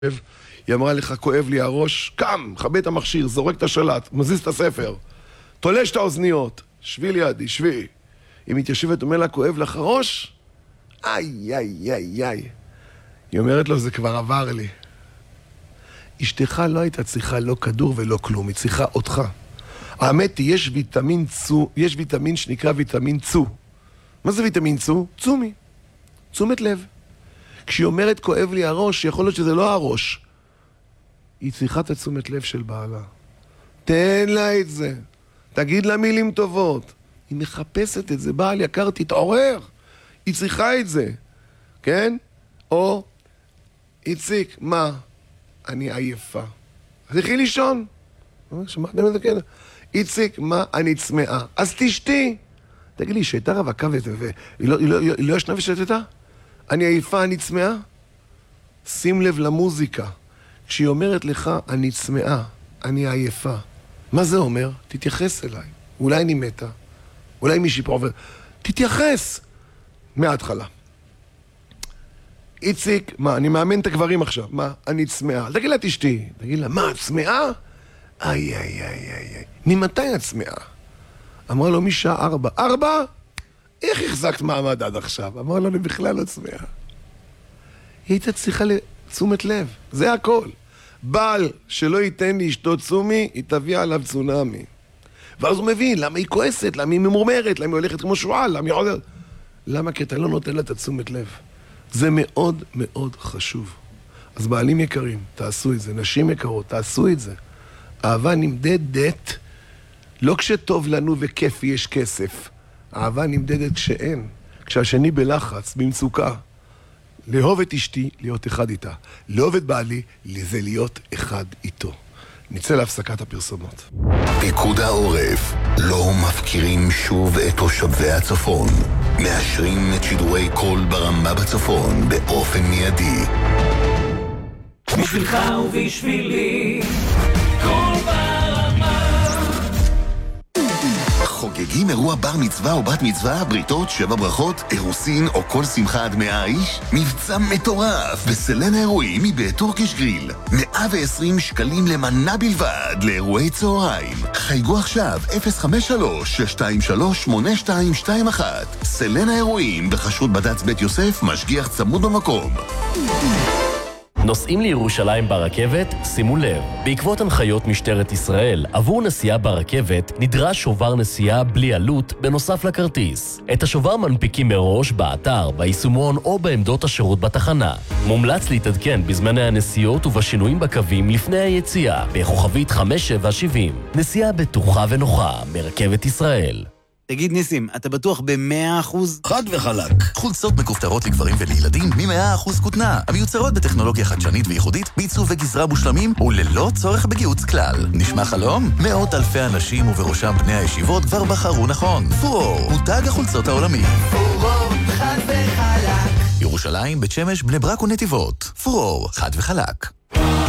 היא אמרה לך, כואב לי הראש, קם, חבא את המכשיר, זורק את השלט, מזיז את הספר, תולש את האוזניות, שבי לידי, שבי. היא מתיישבת, אומר לה, כואב לך הראש? איי, איי, איי, איי. היא אומרת לו, זה כבר עבר לי. אשתך לא הייתה צריכה לא כדור ולא כלום, היא צריכה אותך. האמת היא, יש ויטמין שנקרא ויטמין צו. מה זה ויטמין צו? צומי. תשומת לב. כשהיא אומרת כואב לי הראש, יכול להיות שזה לא הראש. היא צריכה את התשומת לב של בעלה. תן לה את זה. תגיד לה מילים טובות. היא מחפשת את זה. בעל יקר, תתעורר. היא צריכה את זה. כן? או, איציק, מה? אני עייפה. אז תלכי לישון. שמעתם את זה כן? איציק, מה? אני צמאה. אז תשתי. תגיד לי, שהייתה רווקה והיא לא ישנה ושתתה? אני עייפה, אני צמאה? שים לב למוזיקה. כשהיא אומרת לך, אני צמאה, אני עייפה. מה זה אומר? תתייחס אליי. אולי אני מתה. אולי מישהי פה עובר. תתייחס. מההתחלה. איציק, מה? אני מאמן את הגברים עכשיו. מה? אני צמאה. תגיד לה, תשתי. תגיד לה, מה? צמאה? איי, איי, איי, איי. ממתי את צמאה? אמרה לו, משעה 4. 4? איך החזקת מעמד עד עכשיו? אמר לו, אני בכלל לא צמאה. היא הייתה צריכה לתשומת לב, זה הכל. בעל שלא ייתן לאשתו צומי, היא תביא עליו צונמי. ואז הוא מבין, למה היא כועסת, למה היא ממורמרת, למה היא הולכת כמו שועל, למה היא עודרת. למה? כי אתה לא נותן לה את התשומת לב. זה מאוד מאוד חשוב. אז בעלים יקרים, תעשו את זה. נשים יקרות, תעשו את זה. אהבה נמדדת, לא כשטוב לנו וכיף יש כסף. אהבה נמדדת כשאין, כשהשני בלחץ, במצוקה. לאהוב את אשתי, להיות אחד איתה. לאהוב את בעלי, זה להיות אחד איתו. נצא להפסקת הפרסומות. פיקוד העורף, לא מפקירים שוב את תושבי הצפון. מאשרים את שידורי קול ברמה בצפון באופן מיידי. בשבילך ובשבילי, קול ברמה. חוגגים אירוע בר מצווה או בת מצווה, בריתות, 7 ברכות, אירוסין או כל שמחה עד 100 איש? מבצע מטורף בסלן האירועים מבית טורקיש גריל. 120 שקלים למנה בלבד לאירועי צהריים. חייגו עכשיו 053-623-8221. סלן האירועים בחשות בד"ץ בית יוסף, משגיח צמוד במקום. נוסעים לירושלים ברכבת? שימו לב, בעקבות הנחיות משטרת ישראל, עבור נסיעה ברכבת נדרש שובר נסיעה בלי עלות בנוסף לכרטיס. את השובר מנפיקים מראש באתר, ביישומון או בעמדות השירות בתחנה. מומלץ להתעדכן בזמני הנסיעות ובשינויים בקווים לפני היציאה, בכוכבית 5770. נסיעה בטוחה ונוחה מרכבת ישראל. תגיד ניסים, אתה בטוח ב100%? חד וחלק. חולצות מכופתרות לגברים ולילדים מ100% כותנה, המיוצרות בטכנולוגיה חדשנית וייחודית, בעיצוב וגזרה מושלמים וללא צורך בגיוץ כלל. נשמע חלום? מאות אלפי אנשים ובראשם בני הישיבות כבר בחרו נכון. פורור, מותג החולצות העולמי. פורור, חד וחלק. ירושלים, בית שמש, בני ברק ונתיבות. פורור, חד וחלק.